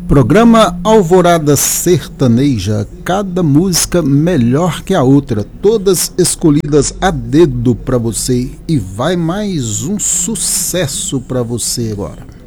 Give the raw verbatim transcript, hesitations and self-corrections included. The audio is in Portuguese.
Programa Alvorada Sertaneja, cada música melhor que a outra, todas escolhidas a dedo pra você, e vai mais um sucesso pra você agora.